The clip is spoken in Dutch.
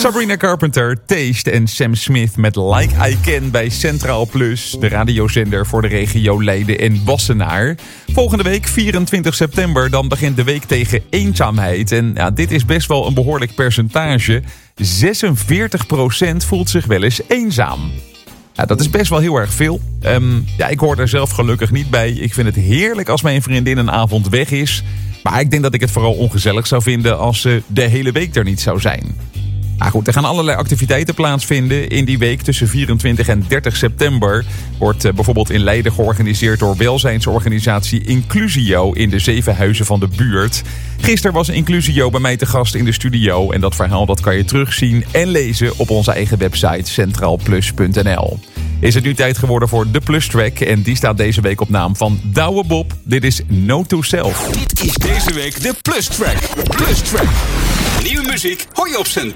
Sabrina Carpenter, Taste en Sam Smith met Like I Can bij Centraal Plus, de radiozender voor de regio Leiden en Wassenaar. Volgende week, 24 september, dan begint de week tegen eenzaamheid. En ja, dit is best wel een behoorlijk percentage. 46% voelt zich wel eens eenzaam. Ja, dat is best wel heel erg veel. Ik hoor er zelf gelukkig niet bij. Ik vind het heerlijk als mijn vriendin een avond weg is. Maar ik denk dat ik het vooral ongezellig zou vinden als ze de hele week er niet zou zijn. Nou goed, er gaan allerlei activiteiten plaatsvinden in die week tussen 24 en 30 september. Wordt bijvoorbeeld in Leiden georganiseerd door welzijnsorganisatie Inclusio in de 7 huizen van de buurt. Gisteren was Inclusio bij mij te gast in de studio en dat verhaal dat kan je terugzien en lezen op onze eigen website centraalplus.nl. Is het nu tijd geworden voor de Plus Track en die staat deze week op naam van Douwe Bob. Dit is Note to Self. Dit is deze week de Plus Track. Plus Track. Nieuwe muziek hoor je op Centraal.